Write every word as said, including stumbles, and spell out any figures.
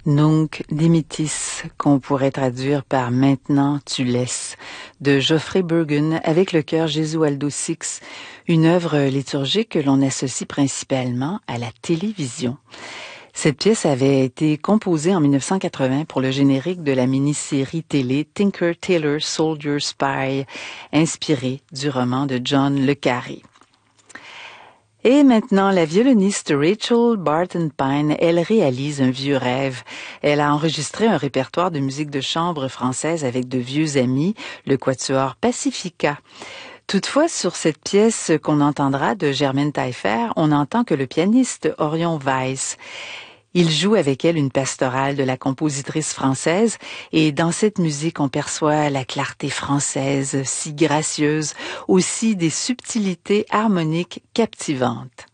Nunc dimittis, qu'on pourrait traduire par Maintenant tu laisses, de Geoffrey Burgon avec le chœur Gesualdo Six, une œuvre liturgique que l'on associe principalement à la télévision. Cette pièce avait été composée en mille neuf cent quatre-vingts pour le générique de la mini-série télé Tinker Tailor Soldier Spy, inspirée du roman de John le Carré. Et maintenant, la violoniste Rachel Barton Pine, elle réalise un vieux rêve. Elle a enregistré un répertoire de musique de chambre française avec de vieux amis, le quatuor Pacifica. Toutefois, sur cette pièce qu'on entendra de Germaine Taillefer, on n'entend que le pianiste Orion Weiss. Il joue avec elle une pastorale de la compositrice française et dans cette musique on perçoit la clarté française si gracieuse, aussi des subtilités harmoniques captivantes.